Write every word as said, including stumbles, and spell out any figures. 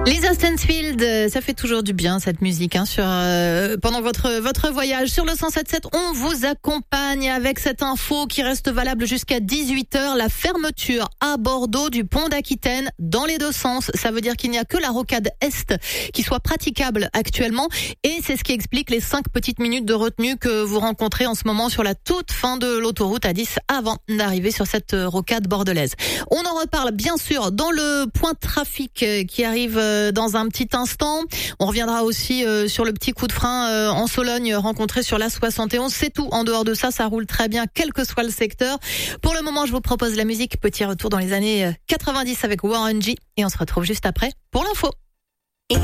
Lisa Stansfield, ça fait toujours du bien cette musique hein, sur euh, pendant votre votre voyage sur le cent sept sept. On vous accompagne avec cette info qui reste valable jusqu'à dix-huit heures. La fermeture à Bordeaux du pont d'Aquitaine dans les deux sens. Ça veut dire qu'il n'y a que la rocade est qui soit praticable actuellement et c'est ce qui explique les cinq petites minutes de retenue que vous rencontrez en ce moment sur la toute fin de l'autoroute A dix avant d'arriver sur cette rocade bordelaise. On en reparle bien sûr dans le point trafic qui arrive dans un petit instant. On reviendra aussi euh, sur le petit coup de frein euh, en Sologne rencontré sur l'A soixante et onze. C'est tout. En dehors de ça, ça roule très bien, quel que soit le secteur. Pour le moment, je vous propose la musique. Petit retour dans les années quatre-vingt-dix avec Warren G. Et on se retrouve juste après pour l'info.